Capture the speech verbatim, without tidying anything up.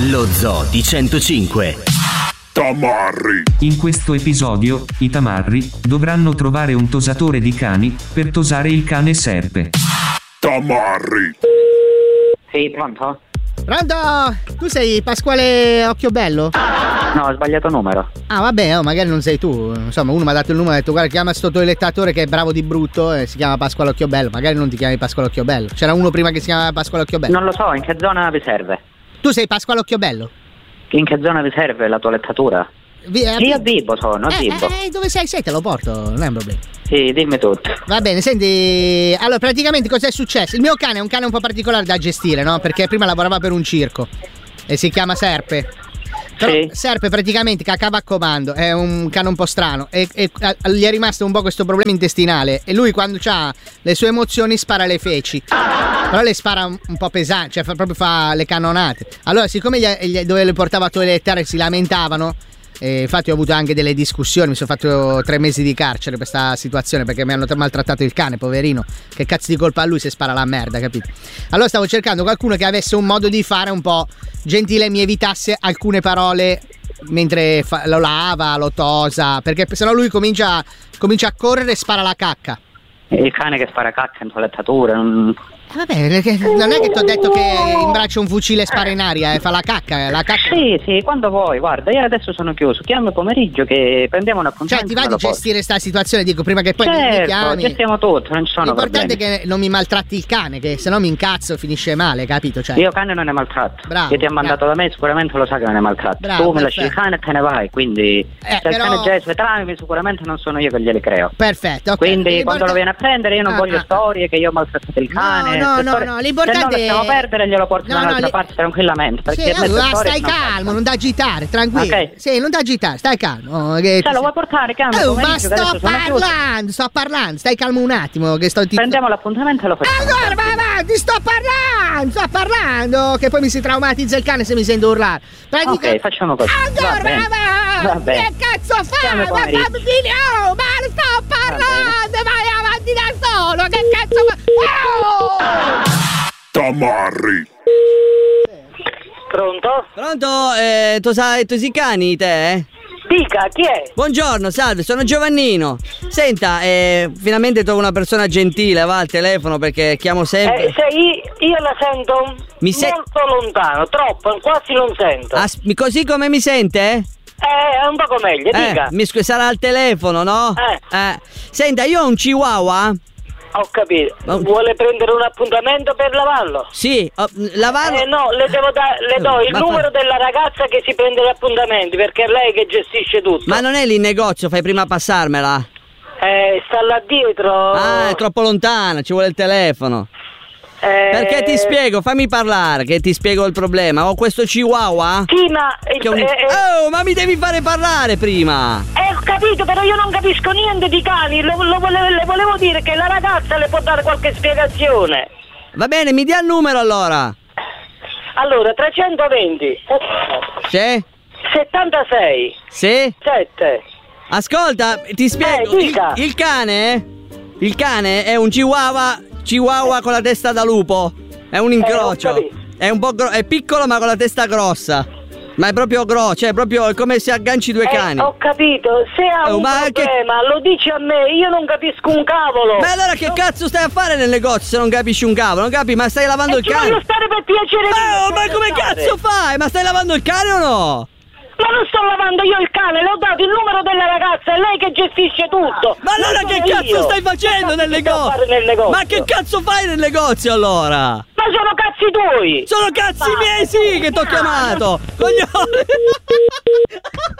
Lo Zoo di centocinque. Tamarri. In questo episodio, i tamarri dovranno trovare un tosatore di cani per tosare il cane serpe. Tamarri. Sì, pronto? Pronto? Tu sei Pasquale Occhiobello? No, ho sbagliato numero. Ah, vabbè, oh, magari non sei tu. Insomma, uno mi ha dato il numero e ha detto: guarda, chiama sto toilettatore che è bravo di brutto e si chiama Pasquale Occhiobello. Magari non ti chiami Pasquale Occhiobello. C'era uno prima che si chiamava Pasquale Occhiobello. Non lo so, in che zona vi serve? Tu sei Pasquale Occhiobello? In che zona vi serve la toilettatura? Vi, eh, Io a Vibo sono, a eh, Vibo. Eh, dove sei? Sei, te lo porto, non è un problema. Sì, dimmi tutto. Va bene, senti, allora praticamente cos'è successo? Il mio cane è un cane un po' particolare da gestire, no? Perché prima lavorava per un circo e si chiama Serpe. Però Sì. Serpe praticamente cacava a comando, è un cane un po' strano e, e a, gli è rimasto un po' questo problema intestinale e lui quando ha le sue emozioni spara le feci. Però le spara un, un po' pesante, cioè fa, proprio fa le cannonate. Allora siccome gli, gli, dove le portava a toilettare si lamentavano, e infatti ho avuto anche delle discussioni, mi sono fatto tre mesi di carcere per questa situazione perché mi hanno maltrattato il cane, poverino. Che cazzo di colpa a lui se spara la merda, capito? Allora stavo cercando qualcuno che avesse un modo di fare un po' gentile e mi evitasse alcune parole mentre fa, lo lava, lo tosa, perché sennò lui comincia, comincia a correre e spara la cacca. Il cane che spara cacca in toilettatura non... Vabbè, non è che ti ho detto che imbraccia un fucile e spara in aria, eh, fa la cacca, la cacca. Sì, sì, quando vuoi, guarda, io adesso sono chiuso, chiamo pomeriggio che prendiamo un appuntamento. Cioè, ti va di gestire sta situazione, dico, prima che poi certo, mi, mi chiami. gestiamo tutto, non ci sono L'importante problemi. è che non mi maltratti il cane, che se no mi incazzo e finisce male, capito? Cioè. Io cane non è maltratto. Bravo, Che ti ha mandato bravo. da me sicuramente lo sa che non è maltratto. Bravo, tu mi lasci il perfetto. cane e te ne vai, quindi Eh, se però- il cane già ha i suoi traumi sicuramente non sono io che glieli creo. Perfetto, ok. Quindi L'importa- quando lo vieni a prendere io non Ah, voglio ah, ah. storie che io ho maltrattato il cane. No, no, queste no, storie- no, l'importante se no lasciamo è- perdere e glielo porto No, da no, un'altra li- parte tranquillamente. Sì, Perché mezze allora storie stai non calmo, bastano. non da agitare, tranquillo. Ok. Sì, non da agitare, stai calmo. Che Cioè, lo vuoi portare? Chiama Oh, ma pomeriggio, che sto adesso sono chiuso. parlando, sto parlando, stai calmo un attimo che sto ti... Prendiamo l'appuntamento e lo facciamo. Allora, vai avanti, sto parlando, sto parlando, che poi mi si traumatizza il cane se mi sento urlare. Pratica- Ok, facciamo così. Allora, Va bene. vai Va avanti, bene. che cazzo fai? Chiama Ma pomeriggio. fammi finire, oh, ma sto parlando, vai avanti da solo, che cazzo fai? Oh! Tamarri. Pronto? Pronto? Eh, Tosa- Tosicani te? Dica, chi è? Buongiorno, salve, sono Giovannino. Senta, eh, finalmente trovo una persona gentile, va al telefono perché chiamo sempre. Eh, se io, io la sento Mi se- molto lontano, troppo, quasi non sento. Ah, s- mi- così come mi sente? Eh, è un poco meglio, dica. Eh, mi scu- sarà al telefono, no? Eh. Eh. Senta, io ho un chihuahua. Ho capito. Ma- Vuole prendere un appuntamento per lavarlo? Sì, oh, lavarlo. Eh no, le devo da- le do il Ma numero fa- della ragazza che si prende gli appuntamenti, perché è lei che gestisce tutto. Ma non è lì in negozio, fai prima a passarmela. Eh, sta là dietro. Ah, è troppo lontana, ci vuole il telefono. Eh, Perché ti spiego, fammi parlare, che ti spiego il problema. Ho questo chihuahua. Sì, ma... il- che è un- eh, eh, Oh, ma mi devi fare parlare prima. Eh, ho capito, però io non capisco niente di cani. Lo, lo volevo, le volevo dire che la ragazza le può dare qualche spiegazione. Va bene, mi dia il numero allora. Allora, trecentoventi Sì? settantasei Sì? sette. Ascolta, ti spiego. Eh, dica. il, il cane Il cane è un chihuahua Chihuahua con la testa da lupo. È un incrocio. Eh, ho capito. È un po' gro- è piccolo ma con la testa grossa. Ma è proprio grosso, cioè è proprio come se agganci due cani. Eh, ho capito, se ha Oh, un ma che- problema lo dici a me, io non capisco un cavolo. Ma allora che cazzo stai a fare nel negozio se non capisci un cavolo? Non capi? Ma stai lavando E il ci cane? voglio stare per piacere Oh, mio, ma per come stare. cazzo fai? Ma stai lavando il cane o no? Ma non sto lavando io il cane, le ho dato il numero della ragazza, è lei che gestisce tutto. Ma allora Non che sono cazzo io. stai facendo Che nel cazzo sto a fare negozio? nel negozio? Ma che cazzo fai nel negozio allora? Ma sono cazzi tuoi. Sono cazzi Ma- miei, sì, che t'ho chiamato! Coglione!